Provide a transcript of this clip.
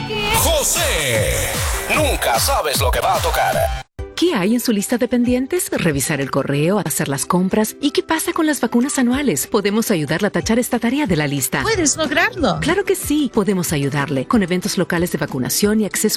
José, nunca sabes lo que va a tocar. ¿Qué hay en su lista de pendientes? Revisar el correo, hacer las compras. ¿Y qué pasa con las vacunas anuales? Podemos ayudarle a tachar esta tarea de la lista. ¿Puedes lograrlo? Claro que sí, podemos ayudarle con eventos locales de vacunación y acceso